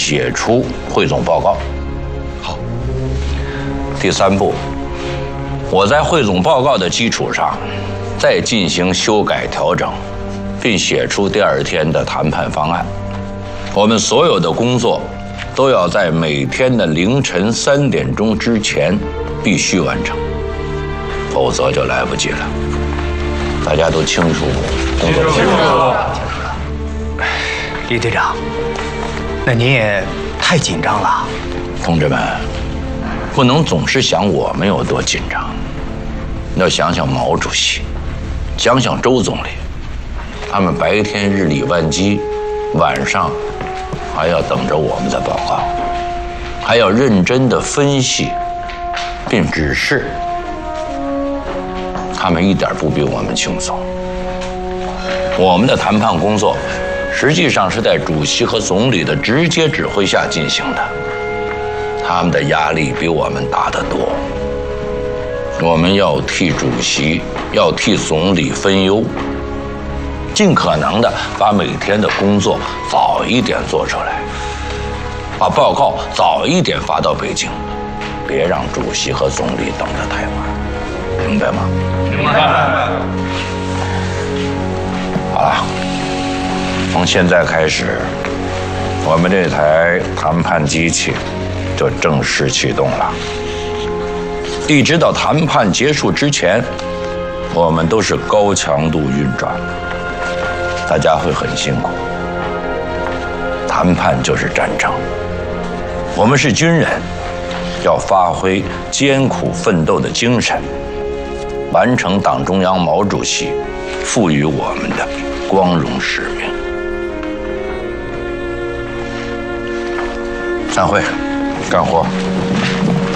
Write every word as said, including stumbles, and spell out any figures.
写出汇总报告。 好。 第三步，我在汇总报告的基础上，再进行修改调整，并写出第二天的谈判方案。我们所有的工作都要在每天的凌晨三点钟之前必须完成，否则就来不及了。大家都清楚工作清楚了。 李队长，那您也太紧张了。 同志们，不能总是想我们有多紧张，要想想毛主席，想想周总理，他们白天日理万机，晚上还要等着我们的报告，还要认真地分析并指示。他们一点不比我们轻松。我们的谈判工作实际上是在主席和总理的直接指挥下进行的，他们的压力比我们大得多。我们要替主席，要替总理分忧，尽可能的把每天的工作早一点做出来，把报告早一点发到北京，别让主席和总理等得太晚，明白吗？明白。好了，从现在开始，我们这台谈判机器就正式启动了。一直到谈判结束之前，我们都是高强度运转，大家会很辛苦。谈判就是战争，我们是军人，要发挥艰苦奋斗的精神，完成党中央毛主席赋予我们的光荣使命。散会，干活。